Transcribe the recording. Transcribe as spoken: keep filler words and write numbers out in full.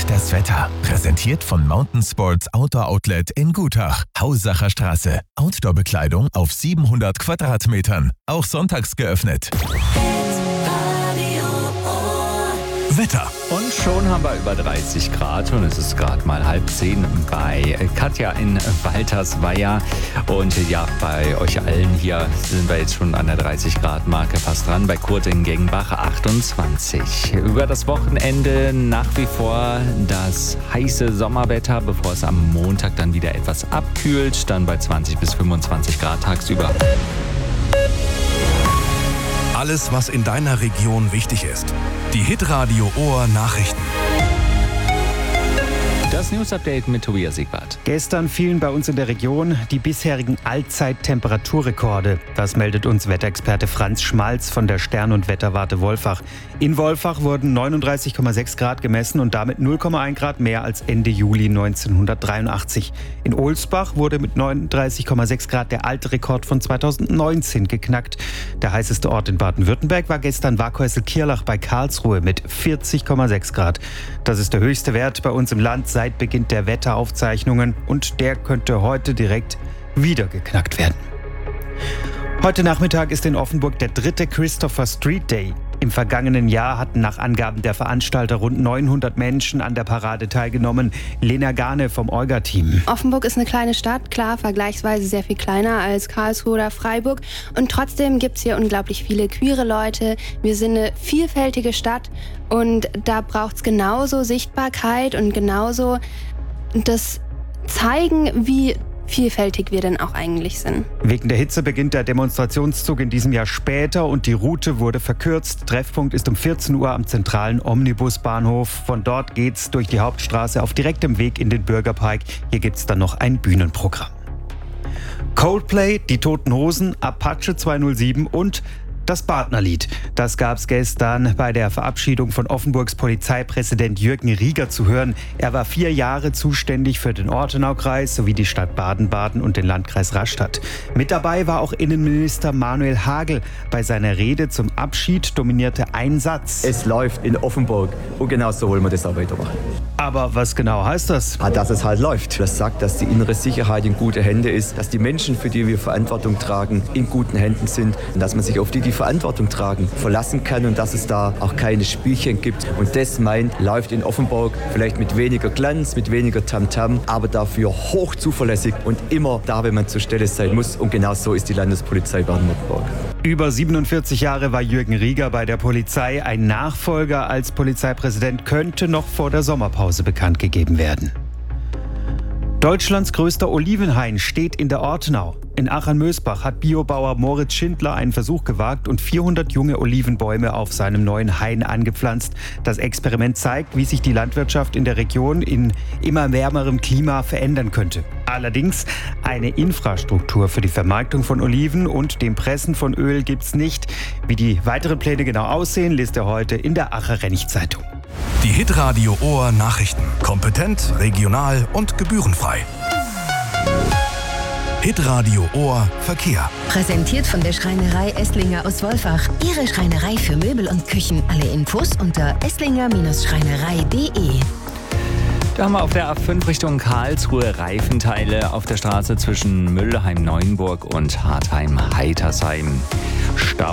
Und das Wetter. Präsentiert von Mountain Sports Outdoor Outlet in Gutach. Hausacher Straße. Outdoor-Bekleidung auf siebenhundert Quadratmetern. Auch sonntags geöffnet. Wetter. Und schon haben wir über dreißig Grad und es ist gerade mal halb zehn bei Katja in Waltersweier. Und ja, bei euch allen hier sind wir jetzt schon an der dreißig Grad Marke fast dran. Bei Kurt in Gengenbach achtundzwanzig. Über das Wochenende nach wie vor das heiße Sommerwetter, bevor es am Montag dann wieder etwas abkühlt. Dann bei zwanzig bis fünfundzwanzig Grad tagsüber. Alles, was in deiner Region wichtig ist. Die Hitradio Ohr Nachrichten. Das News-Update mit Tobias Siegwart. Gestern fielen bei uns in der Region die bisherigen Allzeit-Temperaturrekorde. Das meldet uns Wetterexperte Franz Schmalz von der Stern- und Wetterwarte Wolfach. In Wolfach wurden neununddreißig Komma sechs Grad gemessen und damit null Komma eins Grad mehr als Ende Juli neunzehnhundertdreiundachtzig. In Ohlsbach wurde mit neununddreißig Komma sechs Grad der alte Rekord von zweitausendneunzehn geknackt. Der heißeste Ort in Baden-Württemberg war gestern Warkhäusl-Kirlach bei Karlsruhe mit vierzig Komma sechs Grad. Das ist der höchste Wert bei uns im Land seit Beginn der Wetteraufzeichnungen und der könnte heute direkt wieder geknackt werden. Heute Nachmittag ist in Offenburg der dritte Christopher Street Day. Im vergangenen Jahr hatten nach Angaben der Veranstalter rund neunhundert Menschen an der Parade teilgenommen. Lena Gane vom Olga-Team. Offenburg ist eine kleine Stadt, klar, vergleichsweise sehr viel kleiner als Karlsruhe oder Freiburg. Und trotzdem gibt es hier unglaublich viele queere Leute. Wir sind eine vielfältige Stadt und da braucht es genauso Sichtbarkeit und genauso das Zeigen, wie vielfältig wir denn auch eigentlich sind. Wegen der Hitze beginnt der Demonstrationszug in diesem Jahr später und die Route wurde verkürzt. Treffpunkt ist um vierzehn Uhr am zentralen Omnibusbahnhof. Von dort geht's durch die Hauptstraße auf direktem Weg in den Bürgerpark. Hier gibt's dann noch ein Bühnenprogramm. Coldplay, die Toten Hosen, Apache zweihundertsieben und das Partnerlied. Das gab's gestern bei der Verabschiedung von Offenburgs Polizeipräsident Jürgen Rieger zu hören. Er war vier Jahre zuständig für den Ortenaukreis sowie die Stadt Baden-Baden und den Landkreis Rastatt. Mit dabei war auch Innenminister Manuel Hagel. Bei seiner Rede zum Abschied dominierte ein Satz. Es läuft in Offenburg und genau so wollen wir das auch weitermachen. Aber was genau heißt das? Ah, dass es halt läuft. Das sagt, dass die innere Sicherheit in gute Hände ist, dass die Menschen, für die wir Verantwortung tragen, in guten Händen sind und dass man sich auf die, die Verantwortung tragen, verlassen kann und dass es da auch keine Spielchen gibt. Und das meint, läuft in Offenburg vielleicht mit weniger Glanz, mit weniger Tamtam, aber dafür hoch zuverlässig und immer da, wenn man zur Stelle sein muss. Und genau so ist die Landespolizei Baden-Württemberg. Über siebenundvierzig Jahre war Jürgen Rieger bei der Polizei. Ein Nachfolger als Polizeipräsident könnte noch vor der Sommerpause bekannt gegeben werden. Deutschlands größter Olivenhain steht in der Ortenau. In Achern-Mösbach hat Biobauer Moritz Schindler einen Versuch gewagt und vierhundert junge Olivenbäume auf seinem neuen Hain angepflanzt. Das Experiment zeigt, wie sich die Landwirtschaft in der Region in immer wärmerem Klima verändern könnte. Allerdings eine Infrastruktur für die Vermarktung von Oliven und dem Pressen von Öl gibt's nicht. Wie die weiteren Pläne genau aussehen, liest ihr heute in der Acher Rennig-Zeitung. Die Hitradio Ohr Nachrichten. Kompetent, regional und gebührenfrei. Hitradio Ohr Verkehr. Präsentiert von der Schreinerei Esslinger aus Wolfach. Ihre Schreinerei für Möbel und Küchen. Alle Infos unter esslinger Schreinerei punkt de. Da haben wir auf der A fünf Richtung Karlsruhe Reifenteile auf der Straße zwischen Müllheim-Neuenburg und Hartheim-Heitersheim. Stau